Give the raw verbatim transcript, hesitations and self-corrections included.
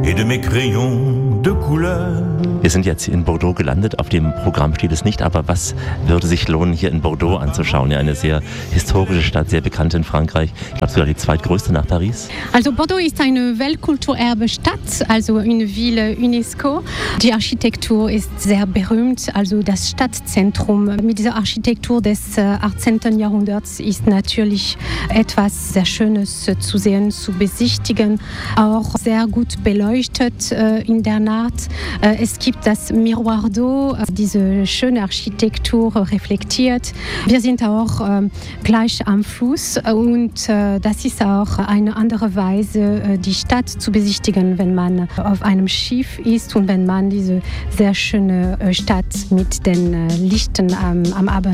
et de mes crayons de couleur. Wir sind jetzt hier in Bordeaux gelandet, auf dem Programm steht es nicht, aber was würde sich lohnen, hier in Bordeaux anzuschauen? Ja, eine sehr historische Stadt, sehr bekannt in Frankreich. Ich glaube sogar die zweitgrößte nach Paris. Also Bordeaux ist eine Weltkulturerbestadt, also eine Ville UNESCO. Die Architektur ist sehr berühmt, also das Stadtzentrum mit dieser Architektur des achtzehnten Jahrhunderts ist natürlich etwas sehr Schönes zu sehen, zu besichtigen, auch sehr gut beleuchtet in der Nacht. Es gibt das Miroir d'Eau, diese schöne Architektur reflektiert. Wir sind auch äh, gleich am Fluss und äh, das ist auch eine andere Weise, äh, die Stadt zu besichtigen, wenn man auf einem Schiff ist und wenn man diese sehr schöne äh, Stadt mit den äh, Lichten am, am Abend